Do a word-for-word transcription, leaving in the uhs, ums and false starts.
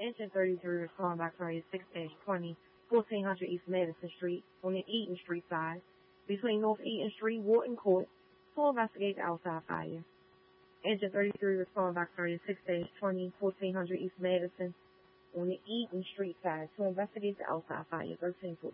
Engine thirty-three respond by target six twenty, fourteen hundred East Madison Street on the Eaton Street side, between North Eaton Street, Wharton Court, to investigate the outside fire. Engine thirty-three respond by target six twenty, fourteen hundred East Madison on the Eaton Street side to investigate the outside fire, thirteen forty.